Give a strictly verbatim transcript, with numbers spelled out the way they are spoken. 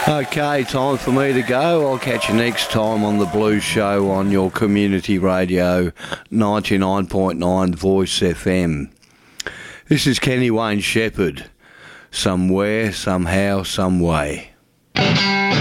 Okay, time for me to go. I'll catch you next time on The Blues Show on your community radio, ninety-nine point nine Voice F M. This is Kenny Wayne Shepherd. Somewhere, somehow, some way.